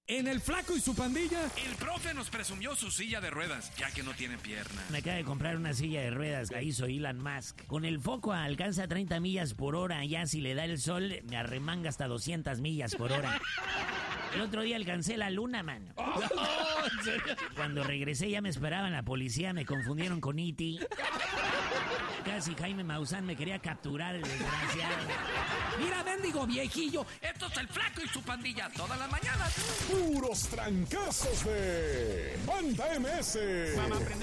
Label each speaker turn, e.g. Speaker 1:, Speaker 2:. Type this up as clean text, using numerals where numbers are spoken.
Speaker 1: En El Flaco y su pandilla,
Speaker 2: el profe nos presumió su silla de ruedas, ya que no tiene piernas.
Speaker 3: Me acaba de comprar una silla de ruedas, la hizo Elon Musk. Con el foco alcanza 30 millas por hora, ya si le da el sol, me arremanga hasta 200 millas por hora. El otro día alcancé la luna, mano.
Speaker 1: ¿en serio?
Speaker 3: Cuando regresé ya me esperaban la policía, me confundieron con E.T. Casi Jaime Maussan me quería capturar, el desgraciado.
Speaker 1: Mira, mendigo viejillo,
Speaker 2: Esto es El Flaco y su pandilla, todas las mañanas.
Speaker 4: Puros trancazos de Banda MS.